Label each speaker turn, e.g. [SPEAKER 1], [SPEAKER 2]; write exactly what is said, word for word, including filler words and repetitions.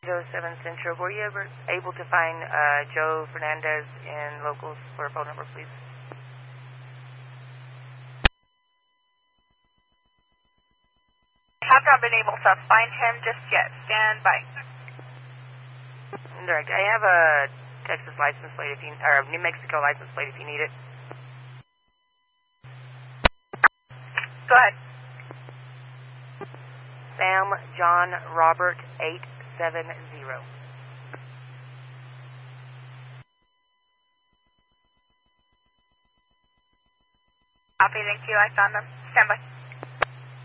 [SPEAKER 1] Joe seven Central. Were you ever able to find uh, Joe Fernandez in locals for a phone number, please?
[SPEAKER 2] Have not been able to find him just yet. Stand by.
[SPEAKER 1] Direct. I have a Texas license plate if you, or New Mexico license plate if you need it.
[SPEAKER 2] Go ahead.
[SPEAKER 1] Sam John Robert eight seven zero.
[SPEAKER 2] Copy, thank you. I found them. Stand by.